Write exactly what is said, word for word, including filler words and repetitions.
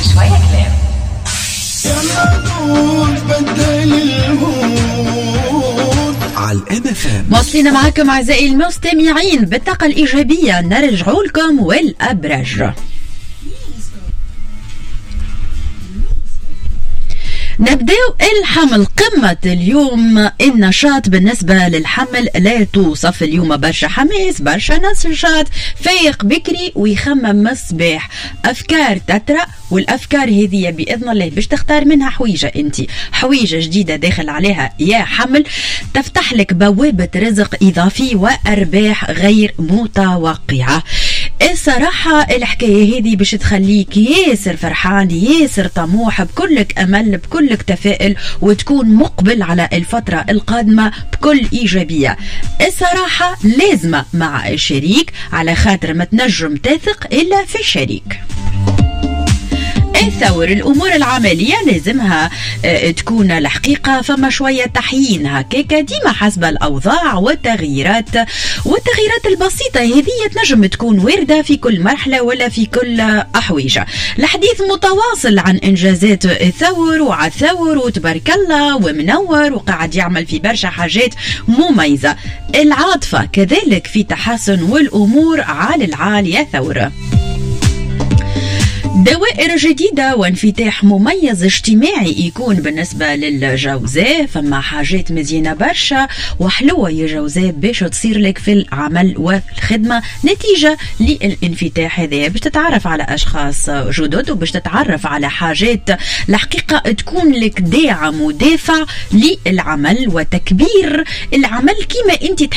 وشوية كلام. على الام اف ام مواصلين معكم اعزائي المستمعين بالطاقة الايجابية، نرجعوا لكم والابرج. نبدأ الحمل. قمة اليوم النشاط بالنسبة للحمل لا توصف. اليوم برشا حماس، برشا نشاط، فايق بكري ويخمم الصباح، أفكار تترى، والأفكار هذه بإذن الله باش تختار منها حويجة. انت حويجة جديدة داخل عليها يا حمل تفتح لك بوابة رزق إضافي وأرباح غير متوقعة. الصراحة الحكاية هذه باش تخليك ياسر فرحان، ياسر طموح، بكلك أمل، بكلك تفائل، وتكون مقبل على الفترة القادمة بكل إيجابية. الصراحة لازمة مع الشريك على خاطر ما تنجم تثق إلا في الشريك. الثور الأمور العملية لازمها اه تكون الحقيقة فما شوية تحيين هكاكا ديما حسب الأوضاع والتغييرات والتغييرات البسيطة هذه تنجم تكون واردة في كل مرحلة ولا في كل أحويجة. الحديث متواصل عن إنجازات الثور وعلى الثور وتبارك الله ومنور وقاعد يعمل في برشا حاجات مميزة. العاطفة كذلك في تحسن والأمور على العال يا ثور. دوائر جديدة وانفتاح مميز اجتماعي يكون بالنسبة للجوزاء. فما حاجات مزينة برشا وحلوة يا جوزاء باش تصير لك في العمل والخدمة نتيجة للانفتاح هذا، باش تتعرف على أشخاص جدد وباش تتعرف على حاجات الحقيقة تكون لك داعم ودافع للعمل وتكبير العمل كما انت